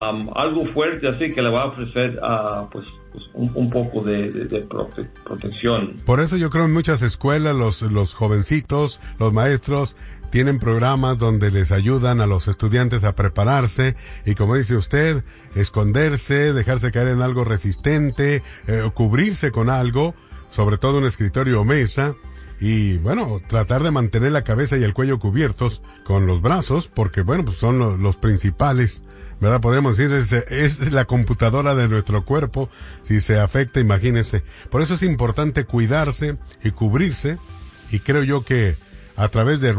algo fuerte así que le va a ofrecer pues un poco de protección. Por eso yo creo en muchas escuelas los jovencitos, los maestros tienen programas donde les ayudan a los estudiantes a prepararse y, como dice usted, esconderse, dejarse caer en algo resistente, cubrirse con algo, sobre todo un escritorio o mesa, y bueno, tratar de mantener la cabeza y el cuello cubiertos con los brazos, porque bueno, pues son los principales, ¿verdad? Podemos decir, es la computadora de nuestro cuerpo. Si se afecta, imagínense. Por eso es importante cuidarse y cubrirse, y creo yo que a través de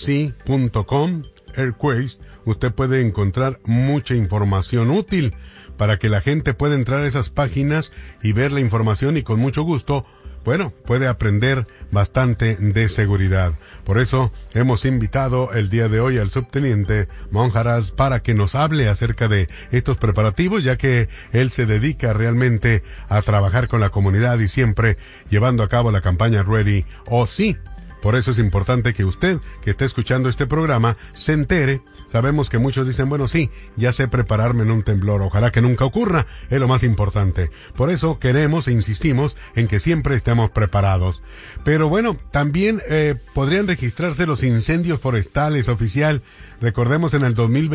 RadioC.com, Airquays, usted puede encontrar mucha información útil para que la gente pueda entrar a esas páginas y ver la información, y con mucho gusto, bueno, puede aprender bastante de seguridad. Por eso hemos invitado el día de hoy al subteniente Monjaras para que nos hable acerca de estos preparativos, ya que él se dedica realmente a trabajar con la comunidad y siempre llevando a cabo la campaña Ready OC. Por eso es importante que usted, que está escuchando este programa, se entere. Sabemos que muchos dicen, bueno, sí, ya sé prepararme en un temblor. Ojalá que nunca ocurra, es lo más importante. Por eso queremos e insistimos en que siempre estemos preparados. Pero bueno, también podrían registrarse los incendios forestales, oficial. Recordemos en el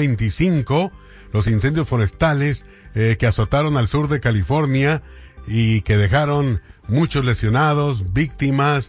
2025, los incendios forestales que azotaron al sur de California y que dejaron muchos lesionados, víctimas,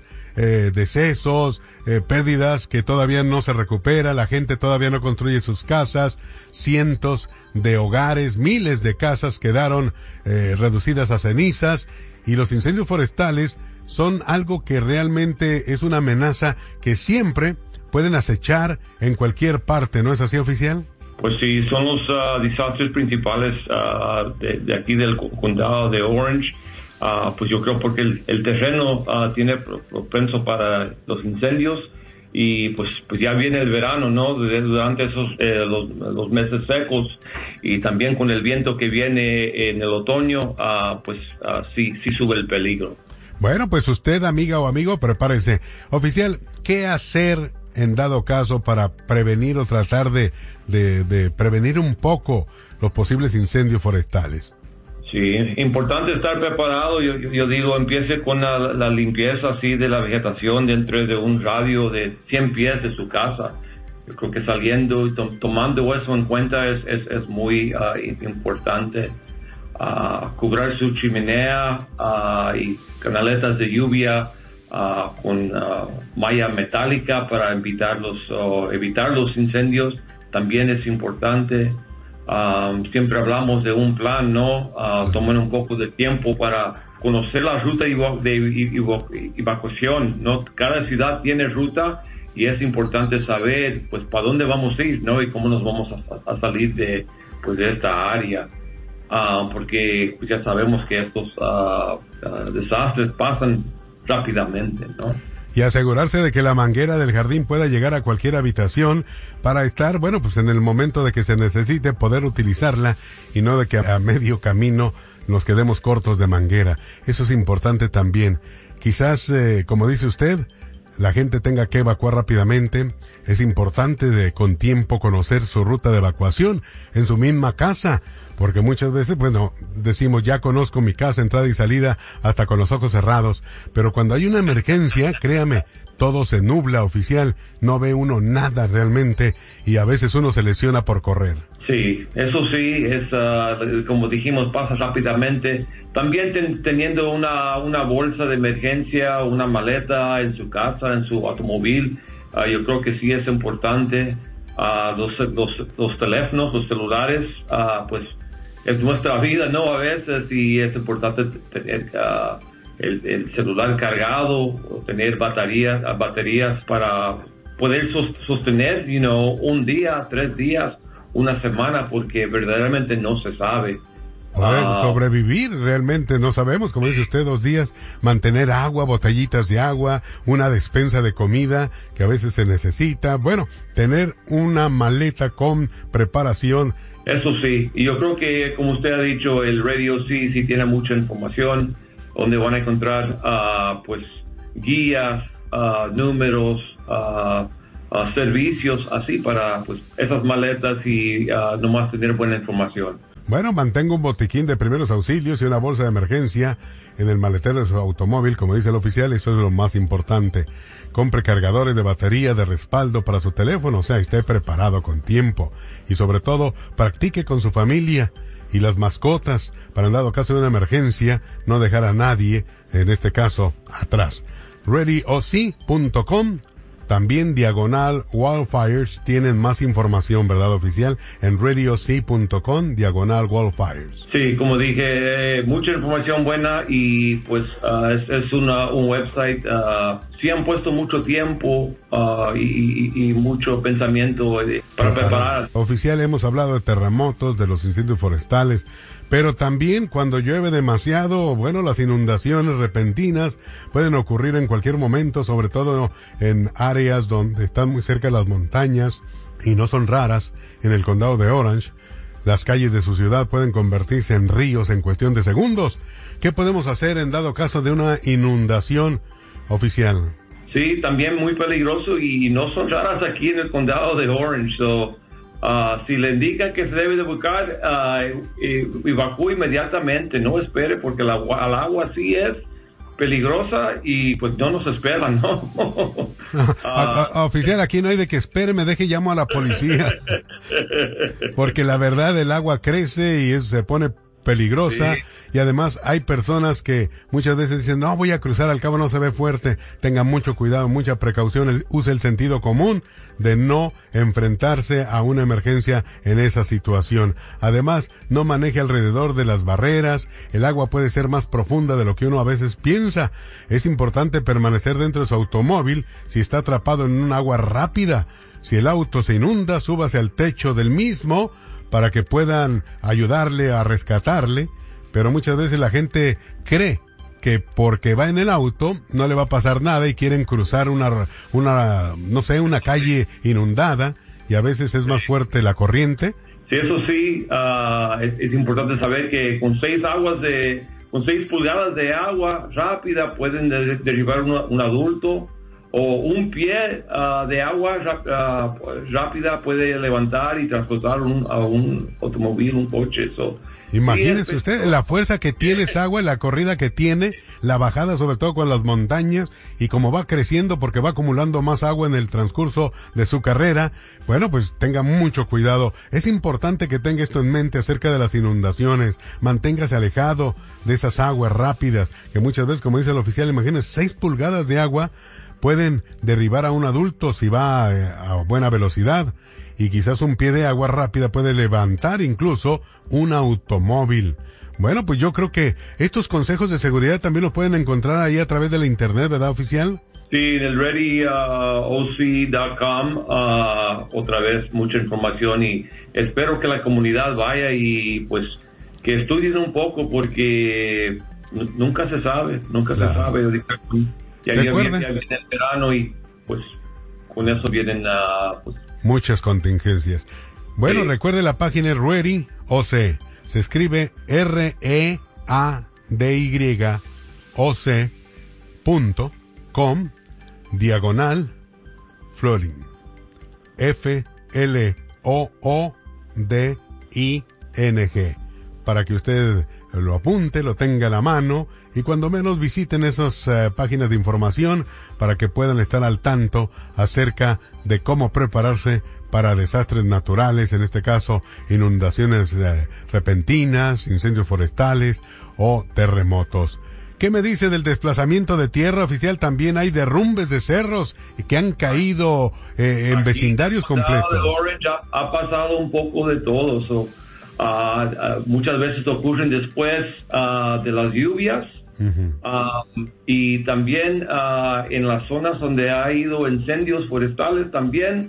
decesos, pérdidas que todavía no se recupera, la gente todavía no construye sus casas, cientos de hogares, miles de casas quedaron reducidas a cenizas, y los incendios forestales son algo que realmente es una amenaza que siempre pueden acechar en cualquier parte, ¿no es así, oficial? Pues sí, son los desastres principales de aquí del condado de Orange. Pues yo creo porque el terreno tiene propenso para los incendios, y pues ya viene el verano, ¿no? Durante esos los meses secos, y también con el viento que viene en el otoño, sí sube el peligro. Bueno, pues usted, amiga o amigo, prepárese. Oficial, ¿qué hacer en dado caso para prevenir o tratar de prevenir un poco los posibles incendios forestales? Sí, importante estar preparado. Yo digo, empiece con la limpieza así de la vegetación dentro de un radio de 100 pies de su casa. Yo creo que saliendo y tomando eso en cuenta es muy importante. Cubrir su chimenea y canaletas de lluvia con malla metálica para evitar los incendios también es importante. Siempre hablamos de un plan, ¿no? Tomen un poco de tiempo para conocer la ruta de evacuación, ¿no? Cada ciudad tiene ruta y es importante saber, pues, para dónde vamos a ir, ¿no? Y cómo nos vamos a salir de esta área. Porque pues, ya sabemos que estos desastres pasan rápidamente, ¿no? Y asegurarse de que la manguera del jardín pueda llegar a cualquier habitación para estar, bueno, pues en el momento de que se necesite poder utilizarla, y no de que a medio camino nos quedemos cortos de manguera. Eso es importante también. Quizás, como dice usted, la gente tenga que evacuar rápidamente. Es importante con tiempo conocer su ruta de evacuación en su misma casa, porque muchas veces, bueno, decimos, ya conozco mi casa, entrada y salida, hasta con los ojos cerrados, pero cuando hay una emergencia, créame, todo se nubla, oficial, no ve uno nada realmente, y a veces uno se lesiona por correr. Sí, eso sí, es como dijimos, pasa rápidamente. También teniendo una bolsa de emergencia, una maleta en su casa, en su automóvil, yo creo que sí es importante. Los teléfonos, los celulares, pues es nuestra vida, ¿no? A veces, y es importante tener el celular cargado, o tener baterías para poder sostener, un día, 3 días, una semana, porque verdaderamente no se sabe. Sobrevivir realmente no sabemos, como dice usted, 2 días, mantener agua, botellitas de agua, una despensa de comida que a veces se necesita, bueno, tener una maleta con preparación. Eso sí, y yo creo que, como usted ha dicho, el radio sí tiene mucha información, donde van a encontrar, pues, guías, números, servicios así para pues esas maletas y nomás tener buena información. Bueno, mantenga un botiquín de primeros auxilios y una bolsa de emergencia en el maletero de su automóvil, como dice el oficial, eso es lo más importante. Compre cargadores de batería de respaldo para su teléfono, o sea, esté preparado con tiempo. Y sobre todo, practique con su familia y las mascotas, para en dado caso de una emergencia, no dejar a nadie, en este caso, atrás. ReadyOC.com, también diagonal Wildfires, tienen más información, ¿verdad, oficial? En ReadyOC.com, diagonal Wildfires. Sí, como dije, mucha información buena y pues es un website, sí han puesto mucho tiempo y mucho pensamiento para preparar. Oficial, hemos hablado de terremotos, de los incendios forestales, pero también cuando llueve demasiado, bueno, las inundaciones repentinas pueden ocurrir en cualquier momento, sobre todo en áreas donde están muy cerca de las montañas y no son raras. En el condado de Orange, las calles de su ciudad pueden convertirse en ríos en cuestión de segundos. ¿Qué podemos hacer en dado caso de una inundación, oficial? Sí, también muy peligroso y no son raras aquí en el condado de Orange. Si le indican que se debe de buscar, evacúe inmediatamente, no espere, porque el agua sí es peligrosa y pues no nos esperan, ¿no? Oficial, aquí no hay de que espere, me deje, llamo a la policía. Porque la verdad, el agua crece y eso se pone peligrosa. Sí. Y además hay personas que muchas veces dicen, no, voy a cruzar, al cabo no se ve fuerte. Tenga mucho cuidado, mucha precaución, use el sentido común de no enfrentarse a una emergencia en esa situación. Además, no maneje alrededor de las barreras, el agua puede ser más profunda de lo que uno a veces piensa. Es importante permanecer dentro de su automóvil si está atrapado en un agua rápida. Si el auto se inunda, súbase al techo del mismo para que puedan ayudarle a rescatarle. Pero muchas veces la gente cree que porque va en el auto no le va a pasar nada y quieren cruzar una calle inundada, y a veces es más fuerte la corriente. Sí, eso sí, es importante saber que con 6 pulgadas de agua rápida pueden derribar un adulto, o un pie de agua rápida puede levantar y transportar a un automóvil, un coche. Imagínese usted la fuerza que tiene esa agua, la corrida que tiene, la bajada sobre todo con las montañas, y como va creciendo porque va acumulando más agua en el transcurso de su carrera. Bueno, pues tenga mucho cuidado. Es importante que tenga esto en mente acerca de las inundaciones. Manténgase alejado de esas aguas rápidas, que muchas veces, como dice el oficial, imagínese, 6 pulgadas de agua pueden derribar a un adulto si va a buena velocidad, y quizás un pie de agua rápida puede levantar incluso un automóvil. Bueno, pues yo creo que estos consejos de seguridad también los pueden encontrar ahí a través de la internet, ¿verdad, oficial? Sí, en el ReadyOC.com, otra vez mucha información, y espero que la comunidad vaya y pues que estudien un poco, porque nunca se sabe. Ya viene el verano y pues con eso vienen muchas contingencias. Bueno, sí. Recuerde la página ReadyOC. Se escribe ReadyOC.com diagonal Flooding. FLOODING. Para que usted lo apunte, lo tenga a la mano, y cuando menos visiten esas páginas de información para que puedan estar al tanto acerca de cómo prepararse para desastres naturales, en este caso inundaciones repentinas, incendios forestales o terremotos. ¿Qué me dice del desplazamiento de tierra, oficial? También hay derrumbes de cerros que han caído en vecindarios completos. De Orange ha pasado un poco de todo. Muchas veces ocurren después de las lluvias. Uh-huh. Y también en las zonas donde ha habido incendios forestales también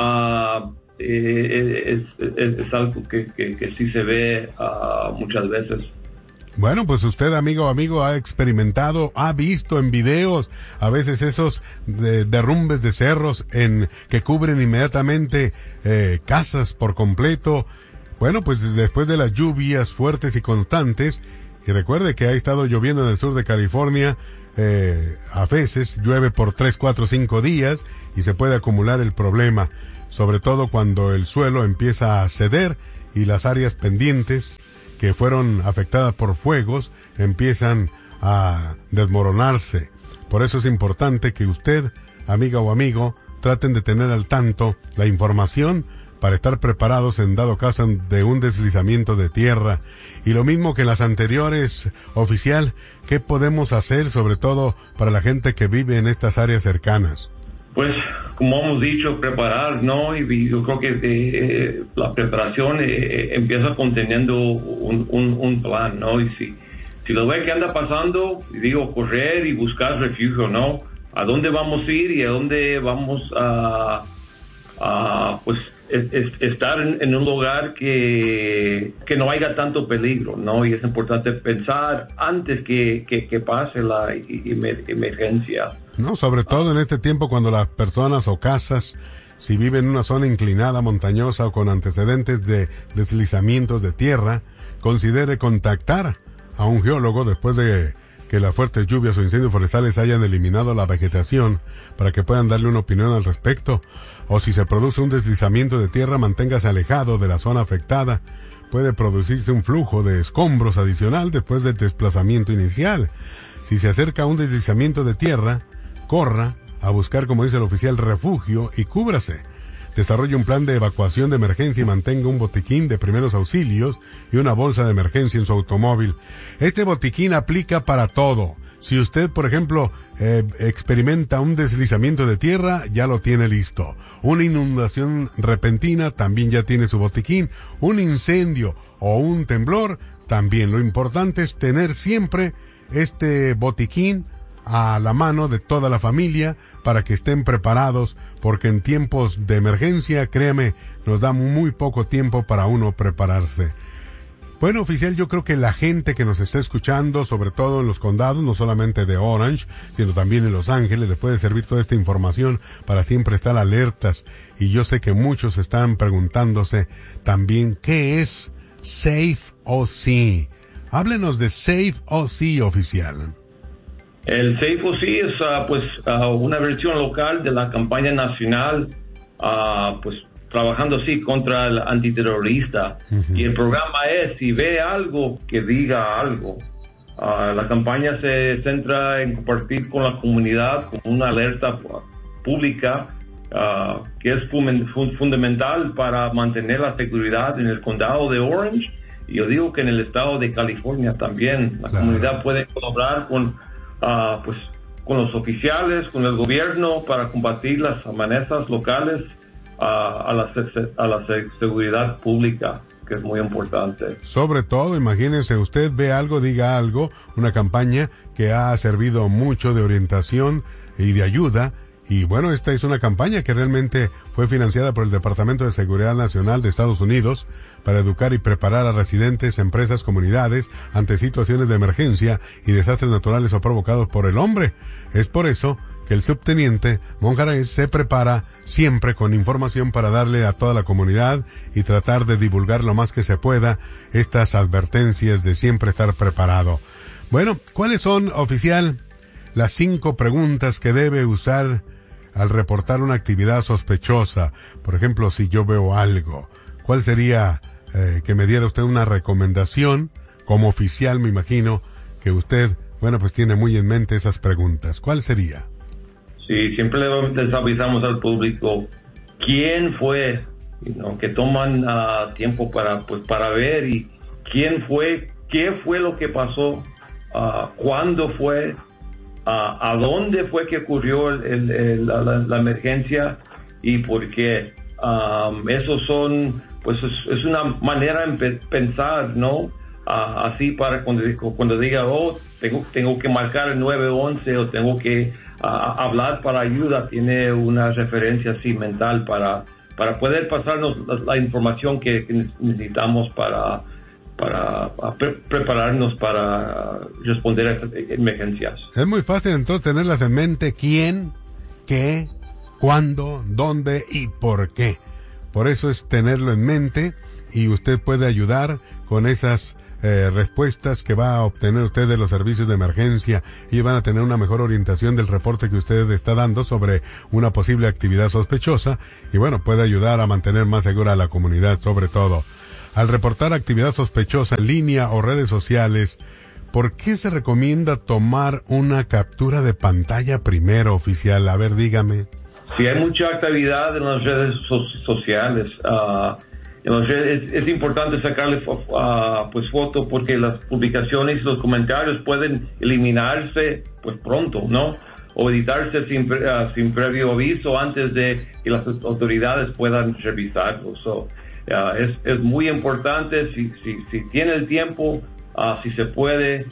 es algo que sí se ve muchas veces. Bueno, pues usted, amigo, ha experimentado, ha visto en videos a veces esos derrumbes de cerros que cubren inmediatamente casas por completo. Bueno, pues después de las lluvias fuertes y constantes, Y recuerde que ha estado lloviendo en el sur de California, a veces llueve por 3, 4, 5 días y se puede acumular el problema, sobre todo cuando el suelo empieza a ceder y las áreas pendientes que fueron afectadas por fuegos empiezan a desmoronarse. Por eso es importante que usted, amiga o amigo, traten de tener al tanto la información para estar preparados en dado caso de un deslizamiento de tierra. Y lo mismo que en las anteriores, oficial, ¿qué podemos hacer sobre todo para la gente que vive en estas áreas cercanas? Pues, como hemos dicho, preparar, ¿no? Y yo creo que la preparación empieza conteniendo un plan, ¿no? Y si lo ve que anda pasando, digo, correr y buscar refugio, ¿no? ¿A dónde vamos a ir y a dónde vamos a pues, estar en un lugar que no haya tanto peligro, ¿no? Y es importante pensar antes que pase la emergencia. No, sobre todo en este tiempo cuando las personas o casas, si viven en una zona inclinada, montañosa o con antecedentes de deslizamientos de tierra, considere contactar a un geólogo después de que las fuertes lluvias o incendios forestales hayan eliminado la vegetación para que puedan darle una opinión al respecto. O si se produce un deslizamiento de tierra, manténgase alejado de la zona afectada. Puede producirse un flujo de escombros adicional después del desplazamiento inicial. Si se acerca un deslizamiento de tierra, corra a buscar, como dice el oficial, refugio y cúbrase. Desarrolle un plan de evacuación de emergencia y mantenga un botiquín de primeros auxilios y una bolsa de emergencia en su automóvil. Este botiquín aplica para todo. Si usted, por ejemplo, experimenta un deslizamiento de tierra, ya lo tiene listo. Una inundación repentina, también ya tiene su botiquín. Un incendio o un temblor, también. Lo importante es tener siempre este botiquín a la mano de toda la familia para que estén preparados, porque en tiempos de emergencia, créame, nos da muy poco tiempo para uno prepararse. Bueno, oficial, yo creo que la gente que nos está escuchando, sobre todo en los condados, no solamente de Orange, sino también en Los Ángeles, les puede servir toda esta información para siempre estar alertas. Y yo sé que muchos están preguntándose también, ¿qué es Safe OC? Háblenos de Safe OC, oficial. El Safe OC es una versión local de la campaña nacional, pues trabajando así contra el antiterrorista. Y el programa es, si ve algo, que diga algo. La campaña se centra en compartir con la comunidad como una alerta pública que es fundamental para mantener la seguridad en el condado de Orange. Y yo digo que en el estado de California también. La comunidad puede colaborar con los oficiales, con el gobierno para combatir las amenazas locales a la seguridad pública, que es muy importante. Sobre todo, imagínense, usted ve algo, diga algo, una campaña que ha servido mucho de orientación y de ayuda. Y bueno, esta es una campaña que realmente fue financiada por el Departamento de Seguridad Nacional de Estados Unidos para educar y preparar a residentes, empresas, comunidades ante situaciones de emergencia y desastres naturales o provocados por el hombre. Es por eso que el subteniente Monjaray se prepara siempre con información para darle a toda la comunidad y tratar de divulgar lo más que se pueda estas advertencias de siempre estar preparado. Bueno, ¿cuáles son, oficial, las 5 preguntas que debe usar al reportar una actividad sospechosa? Por ejemplo, si yo veo algo, ¿cuál sería que me diera usted una recomendación? Como oficial, me imagino que usted, bueno, pues tiene muy en mente esas preguntas. ¿Cuál sería? Sí, siempre les avisamos al público quién fue, que toman tiempo para ver y quién fue, qué fue lo que pasó, cuándo fue, a dónde fue que ocurrió la emergencia y por qué. Esos son, pues es una manera de pensar, ¿no? Así para cuando diga, tengo que marcar el 911 o tengo que hablar para ayuda, tiene una referencia así mental para poder pasarnos la información que necesitamos para prepararnos para responder a estas emergencias. Es muy fácil entonces tenerlas en mente: quién, qué, cuándo, dónde y por qué. Por eso es tenerlo en mente y usted puede ayudar con esas respuestas que va a obtener usted de los servicios de emergencia y van a tener una mejor orientación del reporte que usted está dando sobre una posible actividad sospechosa y bueno, puede ayudar a mantener más segura a la comunidad. Sobre todo, al reportar actividad sospechosa en línea o redes sociales, ¿por qué se recomienda tomar una captura de pantalla primero, oficial? A ver, dígame. Sí, hay mucha actividad en las redes sociales. Es importante sacarle pues foto porque las publicaciones y los comentarios pueden eliminarse pues pronto, ¿no? O editarse sin previo aviso antes de que las autoridades puedan revisarlo. Es muy importante si tiene el tiempo, si se puede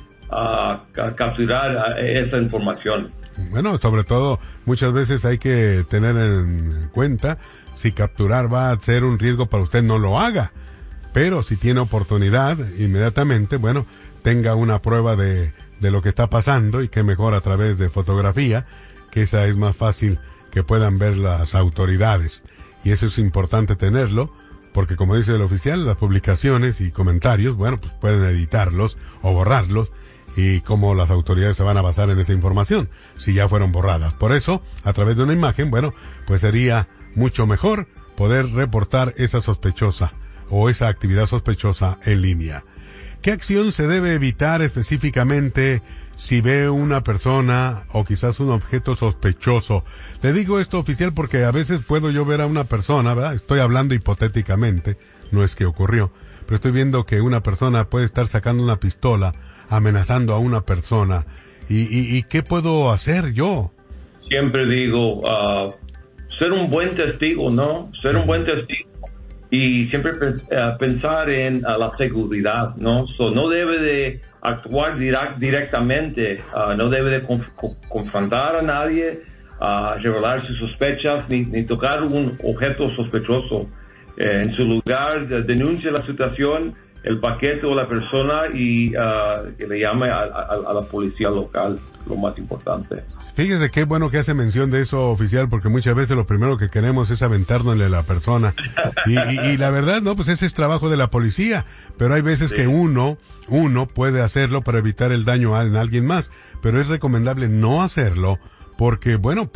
capturar esa información. Bueno, sobre todo, muchas veces hay que tener en cuenta si capturar va a ser un riesgo para usted, no lo haga. Pero si tiene oportunidad, inmediatamente, bueno, tenga una prueba de lo que está pasando y que mejor a través de fotografía, que esa es más fácil que puedan ver las autoridades. Y eso es importante tenerlo, porque como dice el oficial, las publicaciones y comentarios, bueno, pues pueden editarlos o borrarlos. Y cómo las autoridades se van a basar en esa información, si ya fueron borradas. Por eso, a través de una imagen, bueno, pues sería mucho mejor poder reportar esa sospechosa o esa actividad sospechosa en línea. ¿Qué acción se debe evitar específicamente si ve una persona o quizás un objeto sospechoso? Le digo esto, oficial, porque a veces puedo yo ver a una persona, ¿verdad? Estoy hablando hipotéticamente, no es que ocurrió, pero estoy viendo que una persona puede estar sacando una pistola amenazando a una persona. ¿Y qué puedo hacer yo? Siempre digo, ser un buen testigo, ¿no? Ser un buen testigo y siempre pensar en la seguridad, ¿no? No debe de actuar directamente, no debe de confrontar a nadie, revelar sus sospechas, ni tocar un objeto sospechoso. En su lugar, denuncia la situación, el paquete o la persona y que le llame a la policía local, lo más importante. Fíjese qué bueno que hace mención de eso, oficial, porque muchas veces lo primero que queremos es aventárnosle a la persona. Y la verdad, no, pues ese es trabajo de la policía, pero hay veces que uno puede hacerlo para evitar el daño en alguien más, pero es recomendable no hacerlo porque, bueno,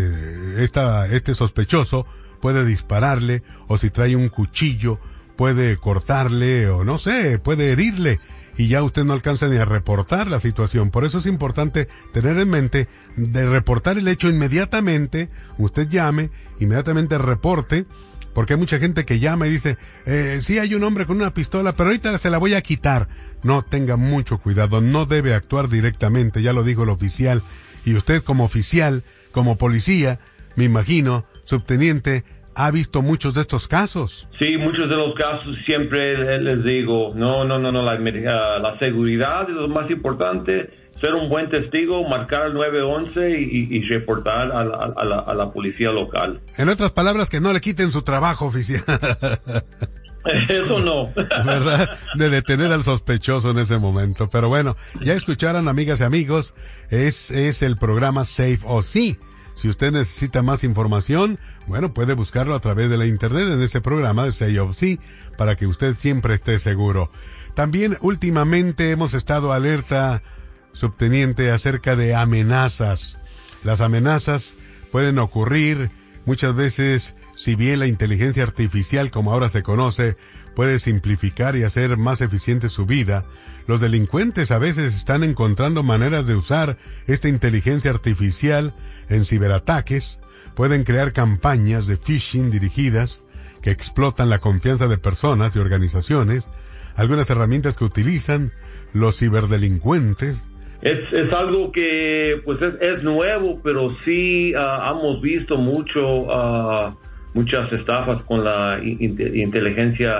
este sospechoso puede dispararle, o si trae un cuchillo, puede cortarle, o no sé, puede herirle, y ya usted no alcanza ni a reportar la situación. Por eso es importante tener en mente de reportar el hecho inmediatamente. Usted llame, inmediatamente reporte, porque hay mucha gente que llama y dice, sí hay un hombre con una pistola, pero ahorita se la voy a quitar. No, tenga mucho cuidado, no debe actuar directamente, ya lo dijo el oficial, y usted como oficial, como policía, me imagino, subteniente, ha visto muchos de estos casos. Sí, muchos de los casos siempre les digo, no, la seguridad es lo más importante, ser un buen testigo, marcar al 911 y reportar a la policía local. En otras palabras, que no le quiten su trabajo, oficial. Eso no. ¿Verdad? De detener al sospechoso en ese momento. Pero bueno, ya escucharon, amigas y amigos, es el programa Safe OC. Si usted necesita más información, bueno, puede buscarlo a través de la internet en ese programa de Safe OC para que usted siempre esté seguro. También últimamente hemos estado alerta, subteniente, acerca de amenazas. Las amenazas pueden ocurrir muchas veces, si bien la inteligencia artificial, como ahora se conoce, puede simplificar y hacer más eficiente su vida. Los delincuentes a veces están encontrando maneras de usar esta inteligencia artificial en ciberataques. Pueden crear campañas de phishing dirigidas que explotan la confianza de personas y organizaciones. Algunas herramientas que utilizan los ciberdelincuentes. Es algo que pues es nuevo, pero sí hemos visto muchas estafas con la inteligencia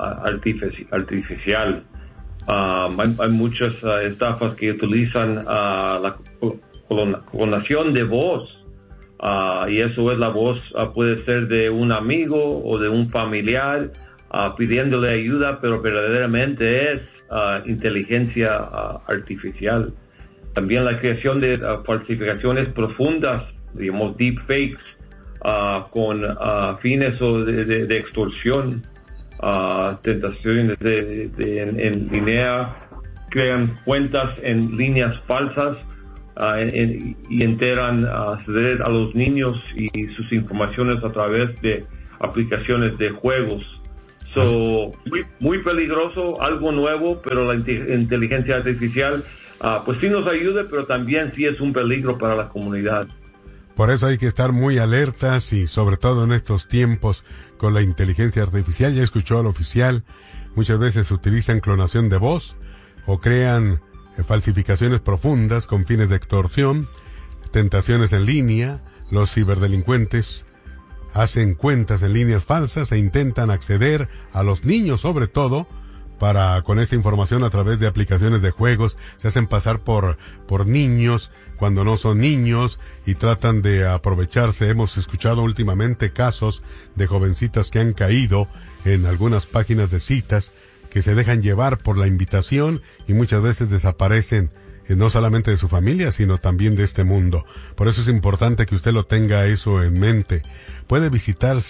artificial. Hay muchas estafas que utilizan la clonación de voz, y eso es la voz, puede ser de un amigo o de un familiar pidiéndole ayuda, pero verdaderamente es inteligencia artificial. También la creación de falsificaciones profundas, digamos deepfakes, con fines de extorsión. tentaciones en línea, crean cuentas en líneas falsas y enteran acceder a los niños y sus informaciones a través de aplicaciones de juegos. Muy peligroso, algo nuevo, pero la inteligencia artificial pues sí nos ayuda, pero también sí es un peligro para la comunidad. Por eso hay que estar muy alertas y sobre todo en estos tiempos con la inteligencia artificial. Ya escuchó al oficial, muchas veces utilizan clonación de voz o crean falsificaciones profundas con fines de extorsión, tentaciones en línea. Los ciberdelincuentes hacen cuentas en líneas falsas e intentan acceder a los niños, sobre todo, con esa información a través de aplicaciones de juegos. Se hacen pasar por niños cuando no son niños y tratan de aprovecharse. Hemos escuchado últimamente casos de jovencitas que han caído en algunas páginas de citas, que se dejan llevar por la invitación y muchas veces desaparecen, no solamente de su familia, sino también de este mundo. Por eso es importante que usted lo tenga eso en mente. Puede visitar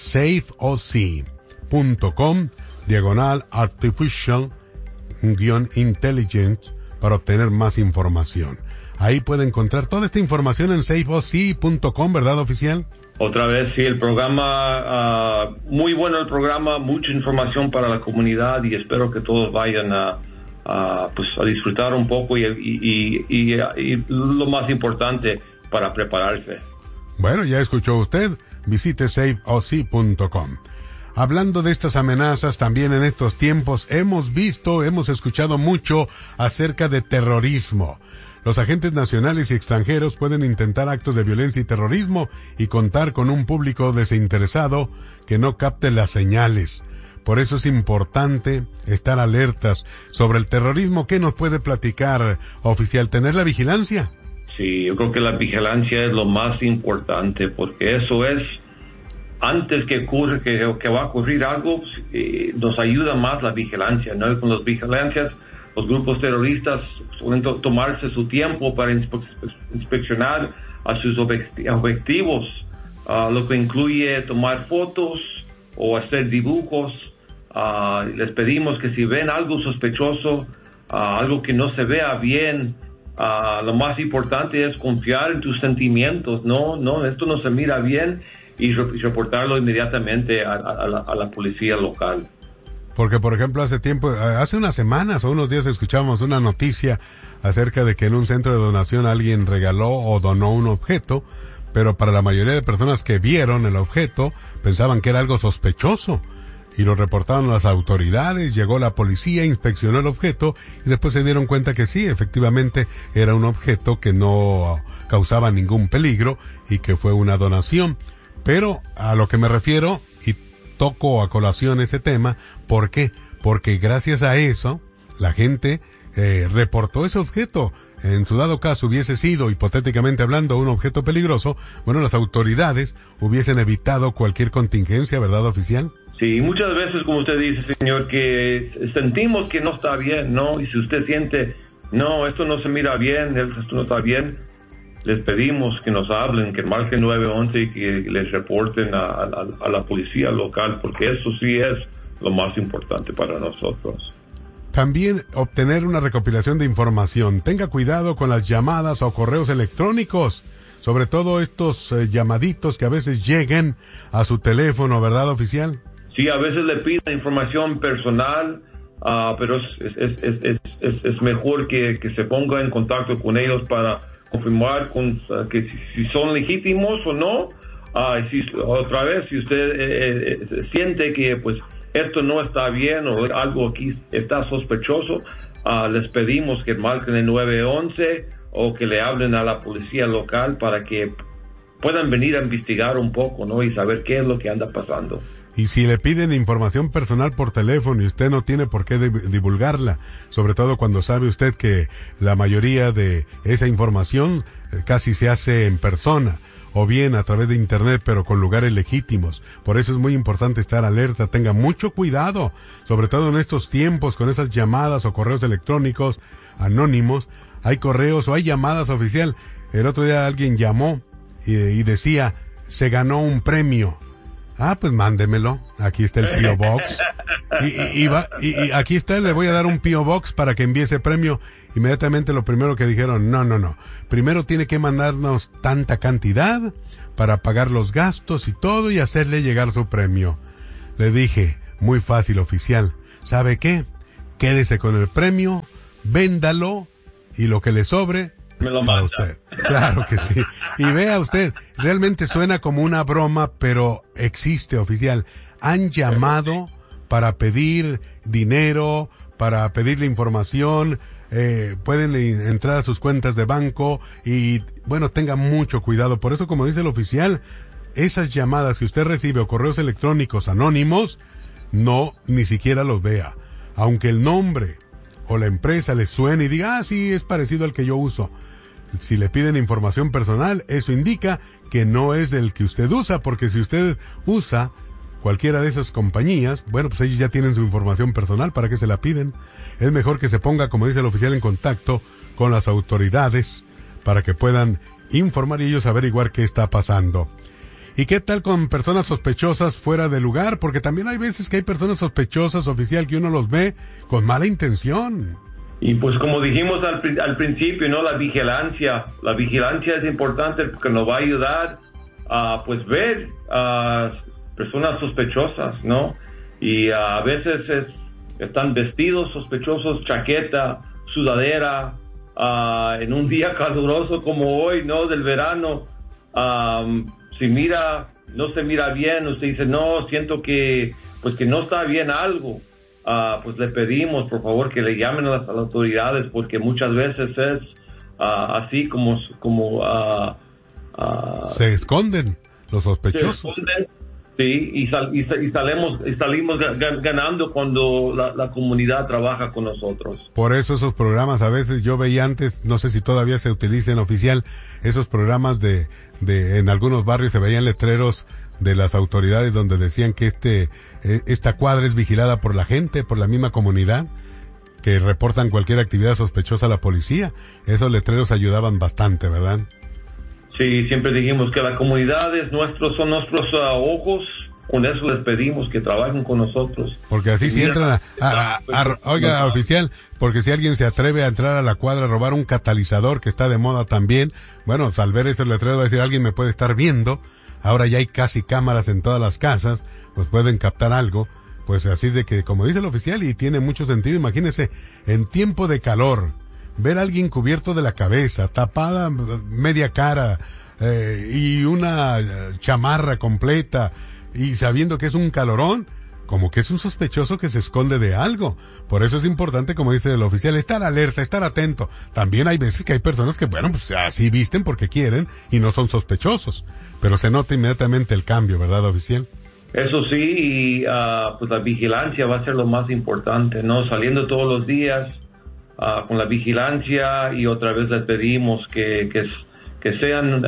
safeoc.com/artificial-intelligence para obtener más información. Ahí puede encontrar toda esta información en safeoc.com, ¿verdad, oficial? Otra vez, sí, el programa, muy bueno el programa, mucha información para la comunidad y espero que todos vayan a disfrutar un poco y lo más importante, para prepararse. Bueno, ya escuchó usted, visite safeoc.com. Hablando de estas amenazas, también en estos tiempos hemos escuchado mucho acerca de terrorismo. Los agentes nacionales y extranjeros pueden intentar actos de violencia y terrorismo y contar con un público desinteresado que no capte las señales. Por eso es importante estar alertas sobre el terrorismo. ¿Qué nos puede platicar, oficial? ¿Tener la vigilancia? Sí, yo creo que la vigilancia es lo más importante, porque eso es, antes que va a ocurrir algo, nos ayuda más la vigilancia, ¿no? Con las vigilancias, los grupos terroristas suelen tomarse su tiempo para inspeccionar a sus objetivos, lo que incluye tomar fotos o hacer dibujos. Les pedimos que si ven algo sospechoso, algo que no se vea bien, lo más importante es confiar en tus sentimientos. No, esto no se mira bien, y reportarlo inmediatamente a la policía local. Porque, por ejemplo, hace unas semanas o unos días escuchamos una noticia acerca de que en un centro de donación alguien regaló o donó un objeto, pero para la mayoría de personas que vieron el objeto pensaban que era algo sospechoso y lo reportaron a las autoridades. Llegó la policía, inspeccionó el objeto y después se dieron cuenta que sí, efectivamente era un objeto que no causaba ningún peligro y que fue una donación. Pero a lo que me refiero, y toco a colación ese tema, ¿por qué? Porque gracias a eso la gente reportó ese objeto. En su dado caso hubiese sido, hipotéticamente hablando, un objeto peligroso, bueno, las autoridades hubiesen evitado cualquier contingencia, ¿verdad, oficial? Sí, muchas veces, como usted dice, señor, que sentimos que no está bien, ¿no? Y si usted siente, no, esto no se mira bien, esto no está bien, les pedimos que nos hablen, que marquen 911 y que les reporten a la policía local, porque eso sí es lo más importante para nosotros. También obtener una recopilación de información. Tenga cuidado con las llamadas o correos electrónicos, sobre todo estos llamaditos que a veces lleguen a su teléfono, ¿verdad, oficial? Sí, a veces le piden información personal, pero es mejor que se ponga en contacto con ellos para confirmar que si son legítimos o no. Otra vez, si usted siente que pues esto no está bien o algo aquí está sospechoso, les pedimos que marquen el 911 o que le hablen a la policía local para que puedan venir a investigar un poco, ¿no? Y saber qué es lo que anda pasando. Y si le piden información personal por teléfono y usted no tiene por qué divulgarla, sobre todo cuando sabe usted que la mayoría de esa información casi se hace en persona, o bien a través de internet, pero con lugares legítimos. Por eso es muy importante estar alerta, tenga mucho cuidado, sobre todo en estos tiempos, con esas llamadas o correos electrónicos anónimos. Hay correos o hay llamadas, oficial. El otro día alguien llamó y decía, se ganó un premio. Pues mándemelo. Aquí está el P.O. Box. Y aquí está, le voy a dar un P.O. Box para que envíe ese premio. Inmediatamente lo primero que dijeron, no. Primero tiene que mandarnos tanta cantidad para pagar los gastos y todo y hacerle llegar su premio. Le dije, muy fácil, oficial. ¿Sabe qué? Quédese con el premio, véndalo y lo que le sobre me lo para manda. usted. Claro que sí. Y vea usted, realmente suena como una broma, pero existe, oficial. Han llamado para pedir dinero, para pedirle información, pueden entrar a sus cuentas de banco y, bueno, tenga mucho cuidado. Por eso, como dice el oficial, esas llamadas que usted recibe o correos electrónicos anónimos, no, ni siquiera los vea. Aunque el nombre o la empresa le suene y diga, sí, es parecido al que yo uso. Si le piden información personal, eso indica que no es del que usted usa, porque si usted usa cualquiera de esas compañías, bueno, pues ellos ya tienen su información personal, ¿para qué se la piden? Es mejor que se ponga, como dice el oficial, en contacto con las autoridades para que puedan informar y ellos averiguar qué está pasando. ¿Y qué tal con personas sospechosas fuera de lugar? Porque también hay veces que hay personas sospechosas, oficial, que uno los ve con mala intención. Y pues como dijimos al principio, ¿no? La vigilancia es importante porque nos va a ayudar a pues ver a personas sospechosas, ¿no? Y a veces están vestidos sospechosos, chaqueta, sudadera, en un día caluroso como hoy, ¿no? Del verano, si no se mira bien, usted dice, no, siento que no está bien algo. Pues le pedimos por favor que le llamen a las autoridades porque muchas veces es así como se esconden los sospechosos. Sí, y salimos ganando cuando la comunidad trabaja con nosotros. Por eso esos programas, a veces yo veía antes, no sé si todavía se utilizan, oficial, esos programas de en algunos barrios se veían letreros de las autoridades donde decían que esta cuadra es vigilada por la gente, por la misma comunidad, que reportan cualquier actividad sospechosa a la policía. Esos letreros ayudaban bastante, ¿verdad? Sí, siempre dijimos que la comunidad son nuestros ojos. Con eso les pedimos que trabajen con nosotros. Porque así si entran oiga, oficial, porque si alguien se atreve a entrar a la cuadra a robar un catalizador que está de moda también, bueno, al ver ese letrero va a decir, alguien me puede estar viendo. Ahora ya hay casi cámaras en todas las casas, pues pueden captar algo. Pues así es de que, como dice el oficial, y tiene mucho sentido, imagínese, en tiempo de calor, ver a alguien cubierto de la cabeza, tapada media cara, y una chamarra completa, y sabiendo que es un calorón, como que es un sospechoso que se esconde de algo. Por eso es importante, como dice el oficial, estar alerta, estar atento. También hay veces que hay personas que, bueno, pues así visten porque quieren y no son sospechosos. Pero se nota inmediatamente el cambio, ¿verdad, oficial? Eso sí, y pues la vigilancia va a ser lo más importante, ¿no? Saliendo todos los días con la vigilancia, y otra vez les pedimos que sean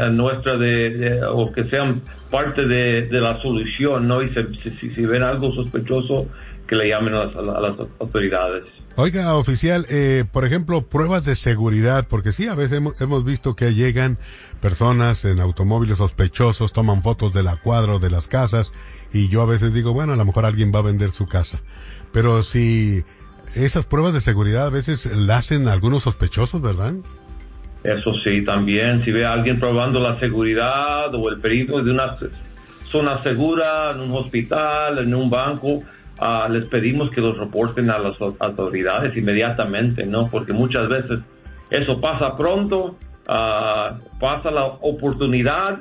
o que sean parte de la solución, ¿no? Y si ven algo sospechoso, que le llamen a las autoridades. Oiga, oficial, por ejemplo, pruebas de seguridad, porque sí, a veces hemos visto que llegan personas en automóviles sospechosos, toman fotos de la cuadra o de las casas, y yo a veces digo, bueno, a lo mejor alguien va a vender su casa. Pero si esas pruebas de seguridad a veces las hacen algunos sospechosos, ¿verdad? Eso sí, también, si ve a alguien probando la seguridad o el peligro de una zona segura, en un hospital, en un banco, les pedimos que los reporten a las autoridades inmediatamente, ¿no? Porque muchas veces eso pasa pronto, pasa la oportunidad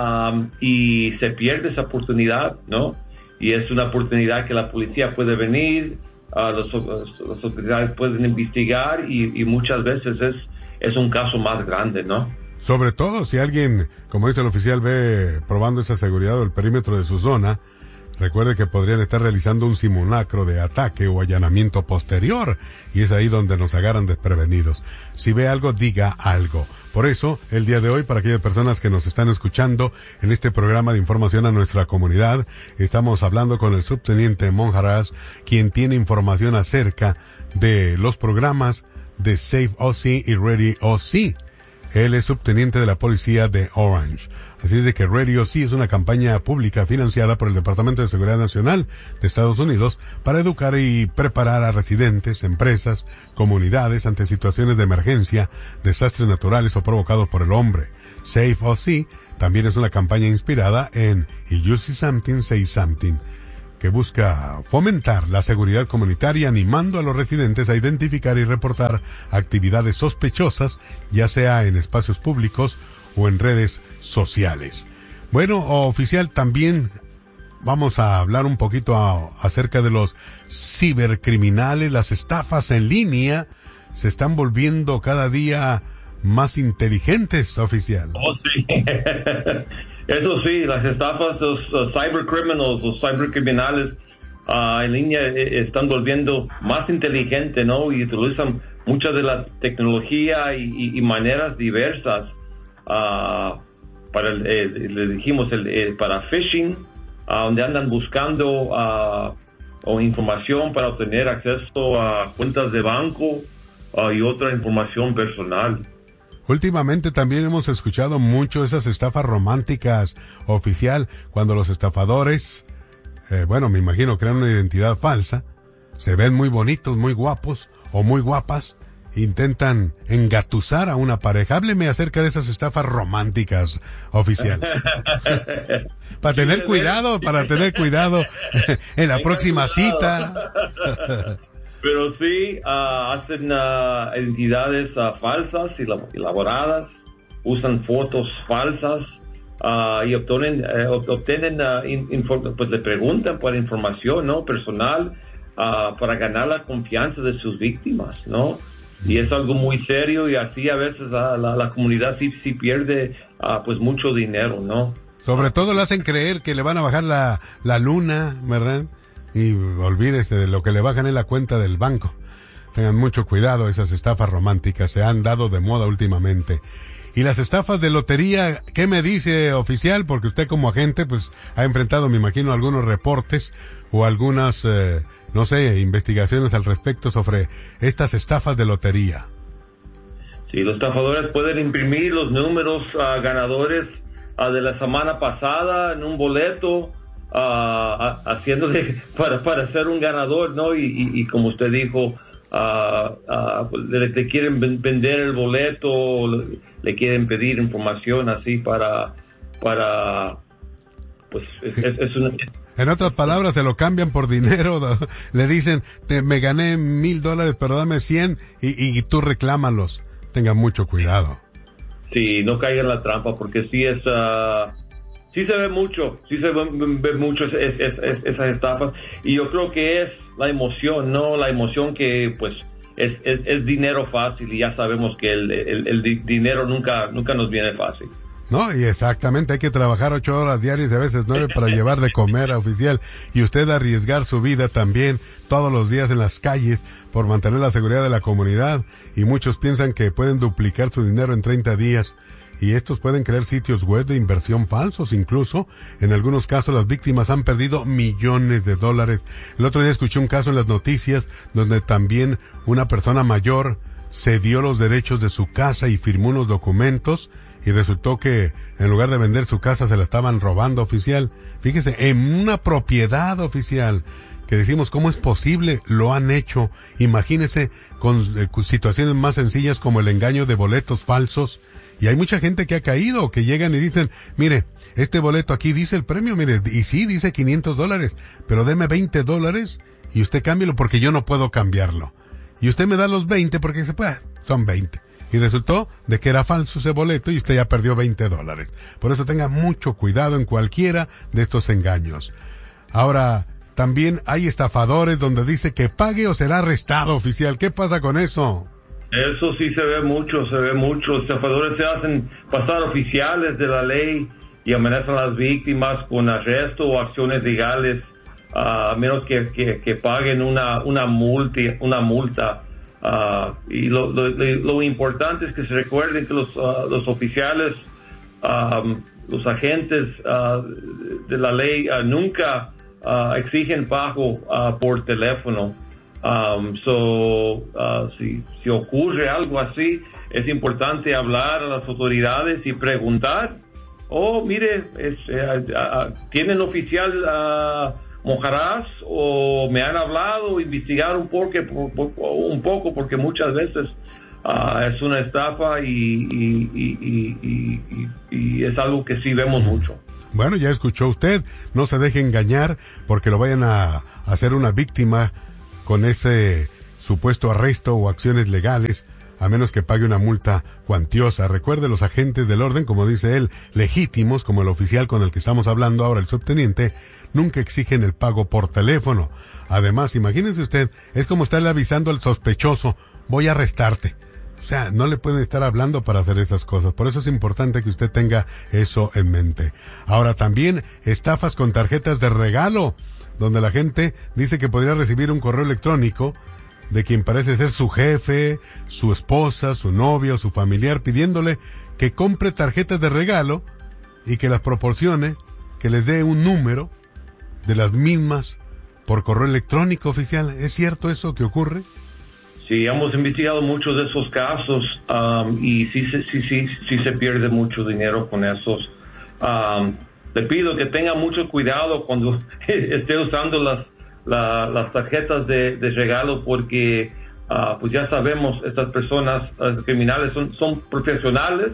y se pierde esa oportunidad, ¿no? Y es una oportunidad que la policía puede venir, las autoridades pueden investigar y muchas veces es un caso más grande, ¿no? Sobre todo si alguien, como dice el oficial, ve probando esa seguridad o el perímetro de su zona, recuerde que podrían estar realizando un simulacro de ataque o allanamiento posterior, y es ahí donde nos agarran desprevenidos. Si ve algo, diga algo. Por eso, el día de hoy, para aquellas personas que nos están escuchando en este programa de información a nuestra comunidad, estamos hablando con el subteniente Monjaraz, quien tiene información acerca de los programas de Safe OC y Ready OC. Él es subteniente de la policía de Orange. Así es de que Radio sí es una campaña pública financiada por el Departamento de Seguridad Nacional de Estados Unidos para educar y preparar a residentes, empresas, comunidades ante situaciones de emergencia, desastres naturales o provocados por el hombre. Safe OC también es una campaña inspirada en If You See Something, Say Something, que busca fomentar la seguridad comunitaria animando a los residentes a identificar y reportar actividades sospechosas, ya sea en espacios públicos o en redes sociales. Bueno, oficial, también vamos a hablar un poquito acerca de los cibercriminales. Las estafas en línea se están volviendo cada día más inteligentes, oficial. Oh, sí. Eso sí, las estafas, los cybercriminals, los cibercriminales en línea están volviendo más inteligentes, ¿no? Y utilizan mucha de la tecnología y maneras diversas para, le dijimos, para phishing, donde andan buscando o información para obtener acceso a cuentas de banco y otra información personal. Últimamente también hemos escuchado mucho esas estafas románticas, oficial, cuando los estafadores, me imagino crean una identidad falsa, se ven muy bonitos, muy guapos o muy guapas, intentan engatusar a una pareja. Hábleme acerca de esas estafas románticas, oficial. Para tener cuidado en la próxima cita. Pero sí, hacen identidades falsas y elaboradas, usan fotos falsas y obtienen pues le preguntan por información, ¿no? Personal, para ganar la confianza de sus víctimas, ¿no? Y es algo muy serio y así a veces la comunidad sí pierde pues mucho dinero, ¿no? Sobre todo le hacen creer que le van a bajar la luna, ¿verdad? Y olvídese de lo que le bajan en la cuenta del banco. Tengan mucho cuidado, esas estafas románticas se han dado de moda últimamente. Y las estafas de lotería, ¿qué me dice, oficial? Porque usted como agente pues ha enfrentado, me imagino, algunos reportes o algunas, investigaciones al respecto sobre estas estafas de lotería. Sí, los estafadores pueden imprimir los números ganadores de la semana pasada en un boleto, haciéndole para ser un ganador, ¿no? Y como usted dijo, le quieren vender el boleto, le quieren pedir información así para pues es una... En otras palabras, se lo cambian por dinero, le dicen, me gané $1,000, pero dame 100 y tú reclámalos. Tengan mucho cuidado. Sí, no caigan en la trampa, porque sí es... Sí se ve mucho esas estafas, y yo creo que es la emoción, ¿no? La emoción que pues es dinero fácil, y ya sabemos que el dinero nunca nos viene fácil. No, y exactamente, hay que trabajar 8 horas diarias y a veces 9 para llevar de comer, oficial, y usted arriesgar su vida también todos los días en las calles por mantener la seguridad de la comunidad, y muchos piensan que pueden duplicar su dinero en 30 días. Y estos pueden crear sitios web de inversión falsos. Incluso, en algunos casos, las víctimas han perdido millones de dólares. El otro día escuché un caso en las noticias donde también una persona mayor cedió los derechos de su casa y firmó unos documentos, y resultó que en lugar de vender su casa se la estaban robando, oficial. Fíjese, en una propiedad, oficial, que decimos, ¿cómo es posible? Lo han hecho. Imagínese con situaciones más sencillas como el engaño de boletos falsos. Y hay mucha gente que ha caído, que llegan y dicen, mire, este boleto aquí dice el premio, mire, y sí, dice $500, pero deme $20 y usted cámbielo porque yo no puedo cambiarlo. Y usted me da los 20 porque se puede, son 20. Y resultó de que era falso ese boleto y usted ya perdió $20. Por eso tenga mucho cuidado en cualquiera de estos engaños. Ahora, también hay estafadores donde dice que pague o será arrestado, oficial. ¿Qué pasa con eso? Eso sí se ve mucho. Los estafadores se hacen pasar oficiales de la ley y amenazan a las víctimas con arresto o acciones legales, a menos que paguen una multa. Y lo importante es que se recuerden que los oficiales, los agentes de la ley nunca exigen pago por teléfono. Si ocurre algo así, es importante hablar a las autoridades y preguntar, mire, ¿tienen oficial Mojarás o me han hablado, investigar un poco, porque muchas veces es una estafa y es algo que sí vemos mucho. Bueno, ya escuchó usted, no se deje engañar porque lo vayan a hacer una víctima con ese supuesto arresto o acciones legales, a menos que pague una multa cuantiosa. Recuerde, los agentes del orden, como dice él, legítimos, como el oficial con el que estamos hablando ahora, el subteniente, nunca exigen el pago por teléfono. Además, imagínese usted, es como estarle avisando al sospechoso, voy a arrestarte. O sea, no le pueden estar hablando para hacer esas cosas. Por eso es importante que usted tenga eso en mente. Ahora también, estafas con tarjetas de regalo, donde la gente dice que podría recibir un correo electrónico de quien parece ser su jefe, su esposa, su novia o su familiar, pidiéndole que compre tarjetas de regalo y que las proporcione, que les dé un número de las mismas por correo electrónico oficial. ¿Es cierto eso que ocurre? Sí, hemos investigado muchos de esos casos y sí se pierde mucho dinero con esos. Le pido que tenga mucho cuidado cuando esté usando las tarjetas de regalo porque pues ya sabemos, estas personas criminales son profesionales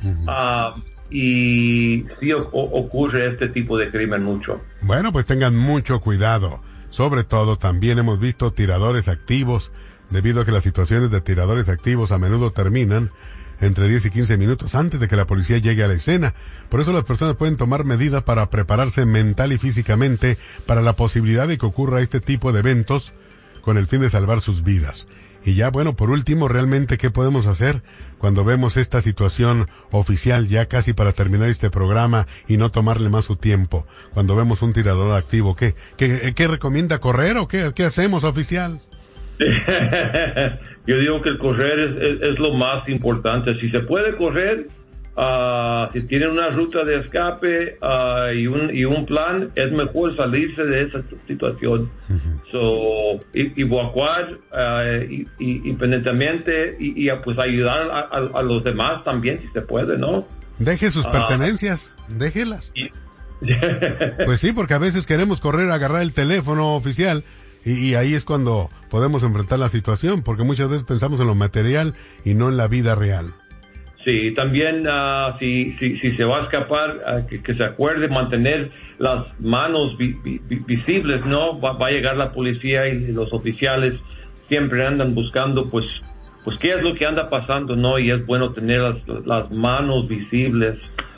y sí ocurre este tipo de crimen mucho. Bueno, pues tengan mucho cuidado. Sobre todo también hemos visto tiradores activos, debido a que las situaciones de tiradores activos a menudo terminan entre 10 y 15 minutos antes de que la policía llegue a la escena. Por eso las personas pueden tomar medidas para prepararse mental y físicamente para la posibilidad de que ocurra este tipo de eventos con el fin de salvar sus vidas. Y ya, bueno, por último, realmente, ¿qué podemos hacer cuando vemos esta situación oficial ya casi para terminar este programa y no tomarle más su tiempo? Cuando vemos un tirador activo, ¿qué recomienda, correr o qué hacemos, oficial? Yo digo que el correr es lo más importante. Si se puede correr, si tienen una ruta de escape y un plan, es mejor salirse de esa situación. Evacuar independientemente y pues ayudar a los demás también, si se puede, ¿no? Deje sus pertenencias, déjelas. Pues sí, porque a veces queremos correr, agarrar el teléfono oficial. Y ahí es cuando podemos enfrentar la situación, porque muchas veces pensamos en lo material y no en la vida real. Sí, también si se va a escapar, que se acuerde mantener las manos visibles, ¿no? Va a llegar la policía y los oficiales siempre andan buscando, pues qué es lo que anda pasando, ¿no? Y es bueno tener las manos visibles.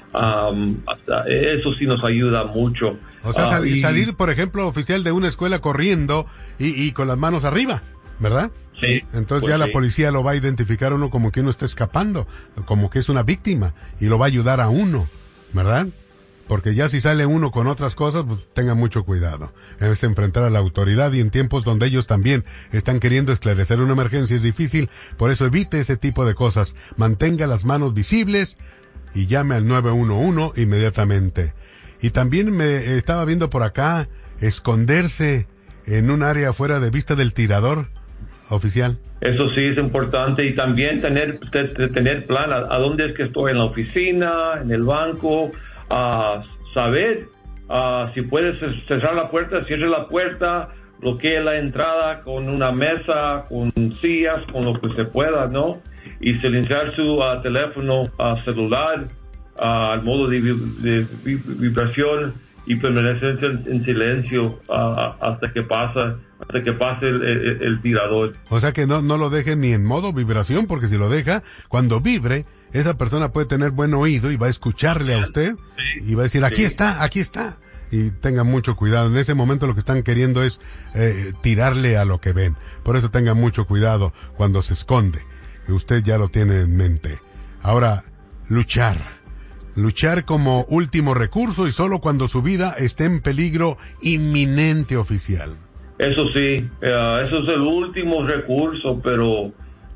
Eso sí nos ayuda mucho. O sea, salir, por ejemplo, oficial de una escuela corriendo y con las manos arriba, ¿verdad? Sí. Entonces pues ya la sí. policía lo va a identificar a uno como que uno está escapando, como que es una víctima, y lo va a ayudar a uno, ¿verdad? Porque ya si sale uno con otras cosas, pues tenga mucho cuidado. Es enfrentar a la autoridad, y en tiempos donde ellos también están queriendo esclarecer una emergencia es difícil, por eso evite ese tipo de cosas. Mantenga las manos visibles y llame al 911 inmediatamente. Y también me estaba viendo por acá esconderse en un área fuera de vista del tirador, oficial. Eso sí es importante, y también tener plan a dónde es que estoy, en la oficina, en el banco, saber si puedes cerrar la puerta, cierre la puerta, bloquee la entrada con una mesa, con sillas, con lo que se pueda, ¿no? Y silenciar su teléfono celular al modo de vibración y permanecer en silencio hasta que pase el tirador. O sea que no lo deje ni en modo vibración, porque si lo deja, cuando vibre, esa persona puede tener buen oído y va a escucharle a usted, y va a decir, aquí está. Y tengan mucho cuidado. En ese momento lo que están queriendo es tirarle a lo que ven. Por eso tengan mucho cuidado cuando se esconde. Que usted ya lo tiene en mente. Ahora, luchar como último recurso y solo cuando su vida esté en peligro inminente, oficial. Eso sí, eso es el último recurso, pero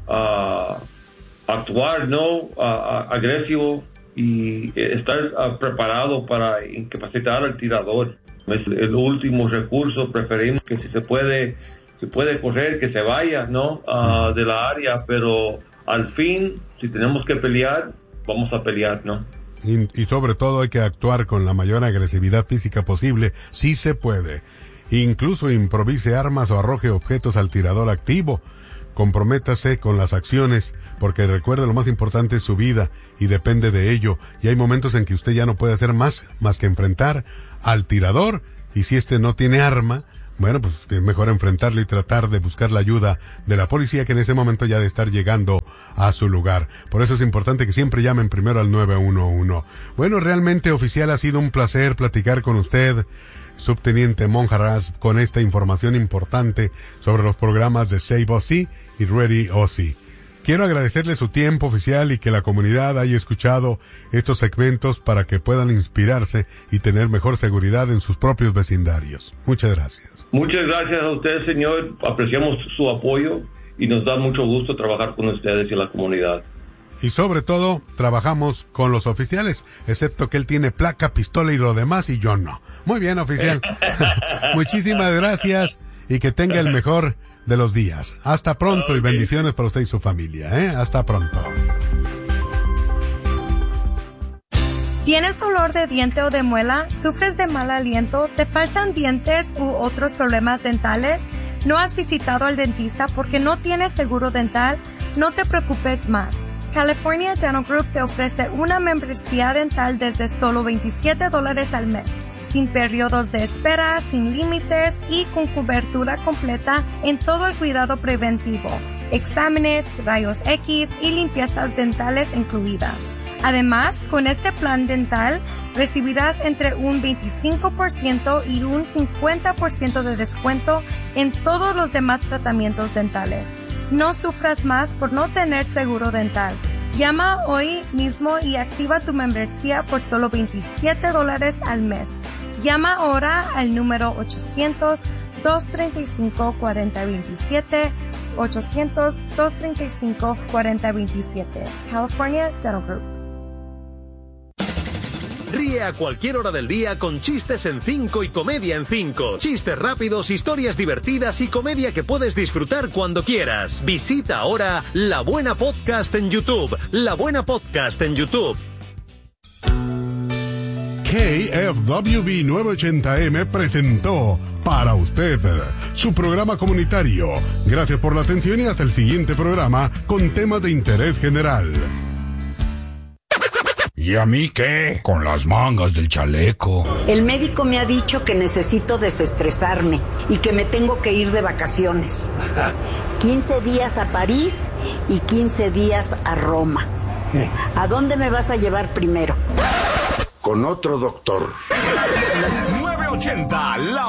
actuar, ¿no? Agresivo y estar preparado para incapacitar al tirador. Es el último recurso. Preferimos que si se puede si puede correr, que se vaya, ¿no? De la área, pero al fin, si tenemos que pelear, vamos a pelear, ¿no? Y sobre todo hay que actuar con la mayor agresividad física posible, si se puede. Incluso improvise armas o arroje objetos al tirador activo. Comprométase con las acciones, porque recuerde, lo más importante es su vida y depende de ello. Y hay momentos en que usted ya no puede hacer más que enfrentar al tirador, y si este no tiene arma, bueno, pues es mejor enfrentarlo y tratar de buscar la ayuda de la policía, que en ese momento ya de estar llegando a su lugar. Por eso es importante que siempre llamen primero al 911. Bueno, realmente, oficial, ha sido un placer platicar con usted, subteniente Monjarras, con esta información importante sobre los programas de Save OC y Ready OC. Quiero agradecerle su tiempo, oficial, y que la comunidad haya escuchado estos segmentos para que puedan inspirarse y tener mejor seguridad en sus propios vecindarios. Muchas gracias. Muchas gracias a usted, señor. Apreciamos su apoyo y nos da mucho gusto trabajar con ustedes y la comunidad. Y sobre todo, trabajamos con los oficiales, excepto que él tiene placa, pistola y lo demás, y yo no. Muy bien, oficial. Muchísimas gracias y que tenga el mejor de los días. Hasta pronto y bendiciones para usted y su familia, ¿eh? Hasta pronto. ¿Tienes dolor de diente o de muela? ¿Sufres de mal aliento? ¿Te faltan dientes u otros problemas dentales? ¿No has visitado al dentista porque no tienes seguro dental? No te preocupes más. California Dental Group te ofrece una membresía dental desde solo $27 al mes, sin periodos de espera, sin límites y con cobertura completa en todo el cuidado preventivo, exámenes, rayos X y limpiezas dentales incluidas. Además, con este plan dental recibirás entre un 25% y un 50% de descuento en todos los demás tratamientos dentales. No sufras más por no tener seguro dental. Llama hoy mismo y activa tu membresía por solo $27 al mes. Llama ahora al número 800-235-4027, 800-235-4027. California Dental Group. Ríe a cualquier hora del día con Chistes en 5 y Comedia en 5. Chistes rápidos, historias divertidas y comedia que puedes disfrutar cuando quieras. Visita ahora La Buena Podcast en YouTube. La Buena Podcast en YouTube. KFWB 980M presentó para usted su programa comunitario. Gracias por la atención y hasta el siguiente programa con temas de interés general. ¿Y a mí qué? Con las mangas del chaleco. El médico me ha dicho que necesito desestresarme y que me tengo que ir de vacaciones. 15 días a París y 15 días a Roma. ¿A dónde me vas a llevar primero? Con otro doctor. 980, la